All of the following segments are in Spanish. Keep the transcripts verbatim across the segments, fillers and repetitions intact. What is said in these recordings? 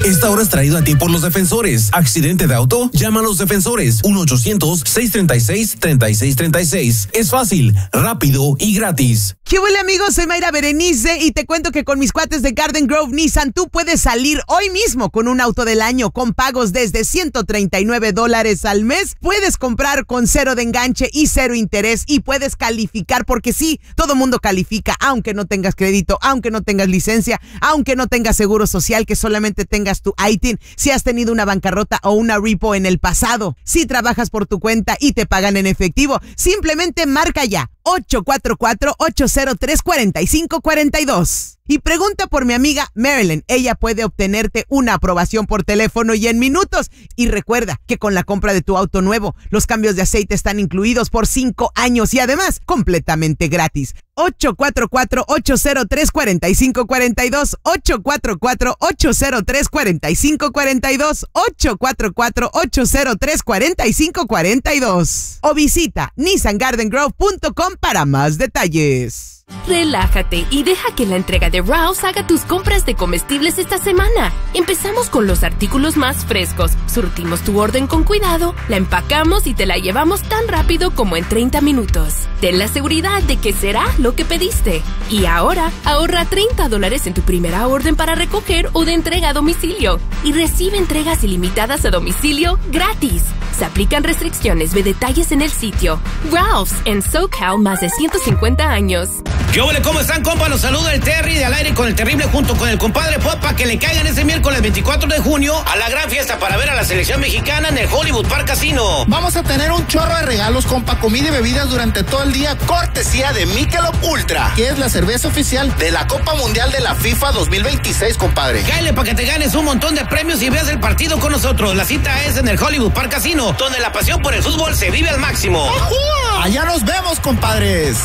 Esta hora es traído a ti por los defensores. ¿Accidente de auto? Llama a los defensores. uno ochocientos, seiscientos treinta y seis, treinta y seis treinta y seis. Es fácil, rápido y gratis. ¿Qué huele, amigos? Soy Mayra Berenice y te cuento que con mis cuates de Garden Grove Nissan tú puedes salir hoy mismo con un auto del año con pagos desde ciento treinta y nueve dólares al mes. Puedes comprar con cero de enganche y cero interés y puedes calificar, porque sí, todo mundo califica, aunque no tengas crédito, aunque no tengas licencia, aunque no tengas seguro social, que solamente tengas tu I T I N, si has tenido una bancarrota o una repo en el pasado, si trabajas por tu cuenta y te pagan en efectivo. Simplemente marca ya ocho cuatro cuatro, ocho cero tres, cuatro cinco cuatro dos. Y pregunta por mi amiga Marilyn. Ella puede obtenerte una aprobación por teléfono y en minutos. Y recuerda que con la compra de tu auto nuevo, los cambios de aceite están incluidos por cinco años y además completamente gratis. ocho cuatro cuatro, ocho cero tres, cuatro cinco cuatro dos, ocho cuatro cuatro, ocho cero tres, cuatro cinco cuatro dos, ocho cuatro cuatro, ocho cero tres, cuatro cinco cuatro dos. O visita nissan garden grove punto com para más detalles. Relájate y deja que la entrega de Ralph's haga tus compras de comestibles esta semana. Empezamos con los artículos más frescos, surtimos tu orden con cuidado, la empacamos y te la llevamos tan rápido como en treinta minutos. Ten la seguridad de que será lo que pediste. Y ahora, ahorra treinta dólares en tu primera orden para recoger o de entrega a domicilio. Y recibe entregas ilimitadas a domicilio gratis. Se aplican restricciones, ve detalles en el sitio. Ralph's, en SoCal, más de ciento cincuenta años. ¿Qué ole? ¿Cómo están, compa? Los saluda el Terry de Al Aire con el Terrible junto con el compadre Pop para que le caigan ese miércoles veinticuatro de junio a la gran fiesta para ver a la selección mexicana en el Hollywood Park Casino. Vamos a tener un chorro de regalos, compa, comida y bebidas durante todo el día, cortesía de Michelob Ultra, que es la cerveza oficial de la Copa Mundial de la FIFA dos mil veintiséis, compadre. Cáele para que te ganes un montón de premios y veas el partido con nosotros. La cita es en el Hollywood Park Casino, donde la pasión por el fútbol se vive al máximo. Allá nos vemos, compadres.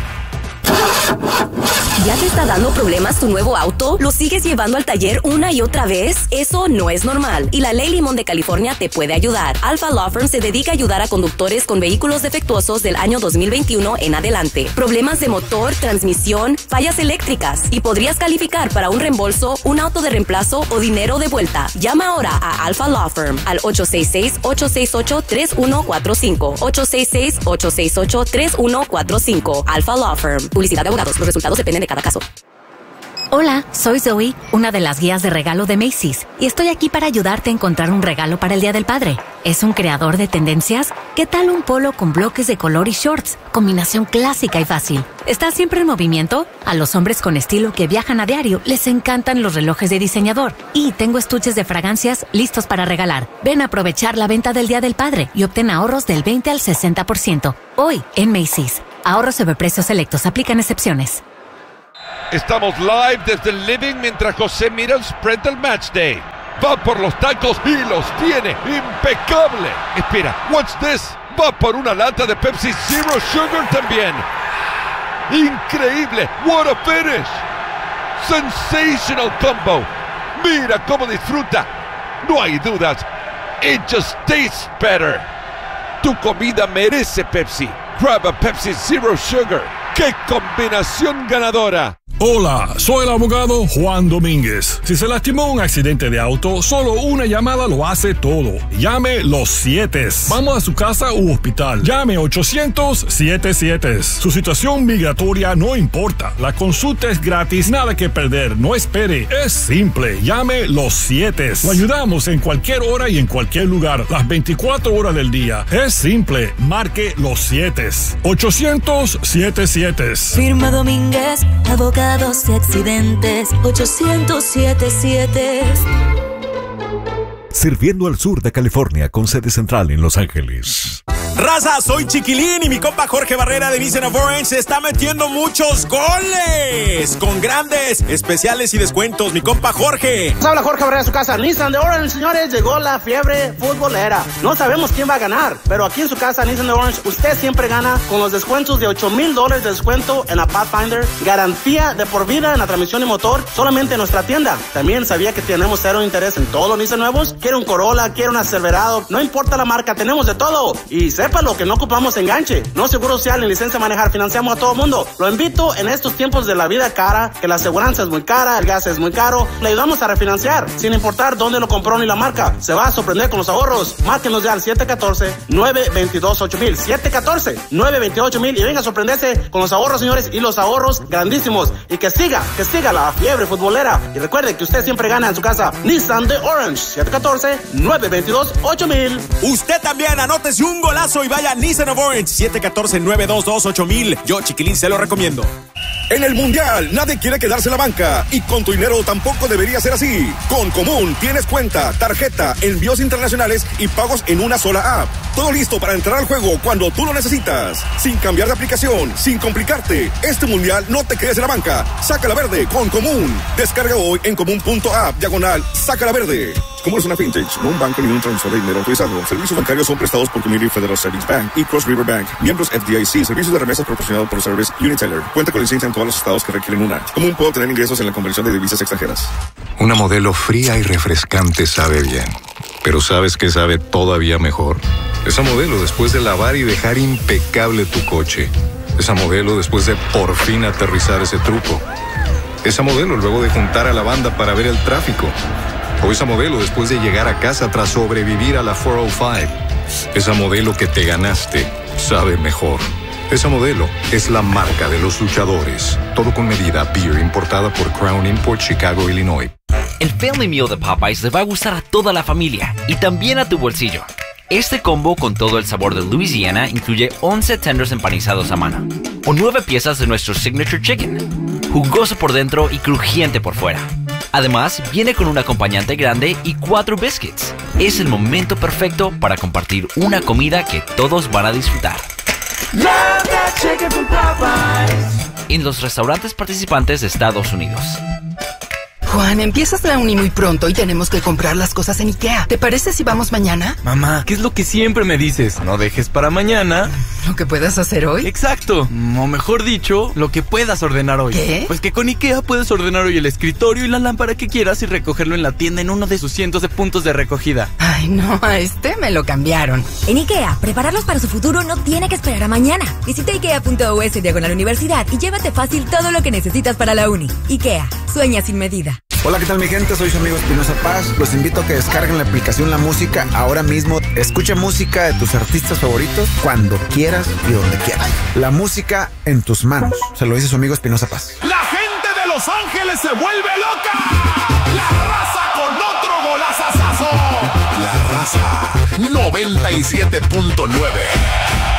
¿Ya te está dando problemas tu nuevo auto? ¿Lo sigues llevando al taller una y otra vez? Eso no es normal y la Ley Limón de California te puede ayudar. Alpha Law Firm se dedica a ayudar a conductores con vehículos defectuosos del año dos mil veintiuno en adelante. Problemas de motor, transmisión, fallas eléctricas y podrías calificar para un reembolso, un auto de reemplazo o dinero de vuelta. Llama ahora a Alpha Law Firm al ocho seis seis, ocho seis ocho, tres uno cuatro cinco. ocho seis seis, ocho seis ocho, tres uno cuatro cinco. Alpha Law Firm. Publicidad de abogados. Los resultados dependen de cada caso. Hola, soy Zoe, una de las guías de regalo de Macy's, y estoy aquí para ayudarte a encontrar un regalo para el Día del Padre. ¿Es un creador de tendencias? ¿Qué tal un polo con bloques de color y shorts? Combinación clásica y fácil. ¿Estás siempre en movimiento? A los hombres con estilo que viajan a diario les encantan los relojes de diseñador. Y tengo estuches de fragancias listos para regalar. Ven a aprovechar la venta del Día del Padre y obtén ahorros del veinte al sesenta por ciento. Hoy en Macy's. Ahorros sobre precios selectos. Aplican excepciones. Estamos live desde el living mientras José mira el spread del match day. Va por los tacos y los tiene impecable. Espera, what's this? Va por una lata de Pepsi Zero Sugar también. Increíble, what a finish. Sensational combo. Mira cómo disfruta. No hay dudas. It just tastes better. Tu comida merece Pepsi. Grab a Pepsi Zero Sugar. ¡Qué combinación ganadora! Hola, soy el abogado Juan Domínguez. Si se lastimó en un accidente de auto, solo una llamada lo hace todo. Llame los siete. Vamos a su casa u hospital. Llame ochocientos, siete siete. Su situación migratoria no importa. La consulta es gratis, nada que perder. No espere. Es simple. Llame los siete. Lo ayudamos en cualquier hora y en cualquier lugar. Las veinticuatro horas del día. Es simple. Marque los siete. ochocientos, siete siete. Firma Domínguez, abogado de accidentes, ochocientos setenta y siete. Sirviendo al sur de California con sede central en Los Ángeles. Raza, soy Chiquilín y mi compa Jorge Barrera de Nissan of Orange se está metiendo muchos goles con grandes especiales y descuentos. Mi compa Jorge. Habla Jorge Barrera de su casa. Nissan de Orange, señores, llegó la fiebre futbolera. No sabemos quién va a ganar, pero aquí en su casa, Nissan de Orange, usted siempre gana con los descuentos de ocho mil dólares de descuento en la Pathfinder, garantía de por vida en la transmisión y motor, solamente en nuestra tienda. También sabía que tenemos cero interés en todos los Nissan nuevos. Quiere un Corolla, quiere un Silverado, no importa la marca, tenemos de todo. Y cero Sépalo que no ocupamos enganche, no seguro social ni licencia de manejar, financiamos a todo mundo. Lo invito en estos tiempos de la vida cara, que la aseguranza es muy cara, el gas es muy caro, le ayudamos a refinanciar, sin importar dónde lo compró ni la marca. Se va a sorprender con los ahorros. Márquenos ya al siete uno cuatro, nueve dos dos, ocho mil, siete uno cuatro, nueve dos dos, ocho mil y venga a sorprenderse con los ahorros, señores, y los ahorros grandísimos. Y que siga, que siga la fiebre futbolera. Y recuerde que usted siempre gana en su casa. Nissan de Orange, siete uno cuatro, nueve dos dos, ocho mil. Usted también anótese un golazo y vaya a Nissan of Orange, siete uno cuatro, nueve dos dos, ocho mil. Yo, Chiquilín, se lo recomiendo. En el Mundial, nadie quiere quedarse en la banca y con tu dinero tampoco debería ser así. Con Común tienes cuenta, tarjeta, envíos internacionales y pagos en una sola app. Todo listo para entrar al juego cuando tú lo necesitas. Sin cambiar de aplicación, sin complicarte. Este Mundial no te quedes en la banca. Sácala verde con Común. Descarga hoy en común.app, diagonal, sácala verde. Común es una fintech, no un banco ni un transfer de dinero autorizado. Servicios bancarios son prestados por Community Federal Savings Bank y Cross River Bank. Miembros F D I C. Servicios de remesas proporcionados por Service Uniteller. Cuenta con licencia en todos los estados que requieren una. Común puede obtener ingresos en la conversión de divisas extranjeras. Una modelo fría y refrescante sabe bien. Pero ¿sabes qué sabe todavía mejor? Esa modelo después de lavar y dejar impecable tu coche. Esa modelo después de por fin aterrizar ese truco. Esa modelo luego de juntar a la banda para ver el tráfico. O esa modelo después de llegar a casa tras sobrevivir a la cuatrocientos cinco. Esa modelo que te ganaste sabe mejor. Esa modelo es la marca de los luchadores. Todo con medida. Beer importada por Crown Import, Chicago, Illinois. El Family Meal de Popeyes le va a gustar a toda la familia y también a tu bolsillo. Este combo con todo el sabor de Louisiana incluye once tenders empanizados a mano o nueve piezas de nuestro Signature Chicken, jugoso por dentro y crujiente por fuera. Además, viene con un acompañante grande y cuatro biscuits. Es el momento perfecto para compartir una comida que todos van a disfrutar. Love that chicken from Popeyes. En los restaurantes participantes de Estados Unidos. Juan, empiezas la uni muy pronto y tenemos que comprar las cosas en IKEA. ¿Te parece si vamos mañana? Mamá, ¿qué es lo que siempre me dices? No dejes para mañana ¿lo que puedas hacer hoy? Exacto, o mejor dicho, lo que puedas ordenar hoy. ¿Qué? Pues que con IKEA puedes ordenar hoy el escritorio y la lámpara que quieras y recogerlo en la tienda en uno de sus cientos de puntos de recogida. Ay, no, a este me lo cambiaron. En IKEA, prepararlos para su futuro no tiene que esperar a mañana. Visita ikea.us diagonal universidad y llévate fácil todo lo que necesitas para la uni. IKEA, sueña sin medida. Hola, ¿qué tal mi gente? Soy su amigo Espinosa Paz. Los invito a que descarguen la aplicación La Música ahora mismo. Escucha música de tus artistas favoritos cuando quieras y donde quieras. La música en tus manos. Se lo dice su amigo Espinosa Paz. La gente de Los Ángeles se vuelve loca. La raza con otro golazazazo. La raza noventa y siete punto nueve.